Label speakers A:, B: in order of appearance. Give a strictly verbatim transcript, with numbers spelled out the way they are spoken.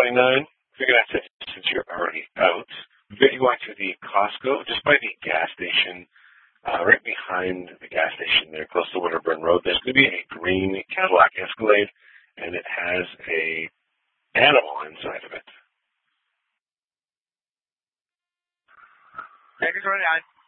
A: twenty-nine. Figure that's it since you're already out. We've got you going to the Costco, just by the gas station, uh, right behind the gas station there, close to Winterburn Road. There's going to be a green Cadillac Escalade, and it has a animal inside of it.
B: Thank you, twenty-nine.